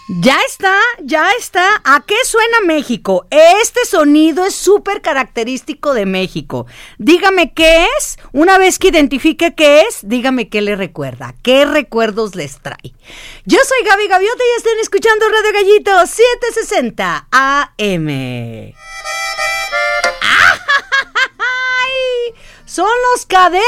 Ya está. ¿A qué suena México? Este sonido es súper característico de México. Dígame qué es. Una vez que identifique qué es, dígame qué le recuerda. ¿Qué recuerdos les trae? Yo soy Gaby Gaviota y están escuchando Radio Gallito 760 AM. ¡Ay! Son los cadetes.